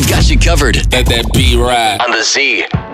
Got you covered. Let that beat ride On the Z.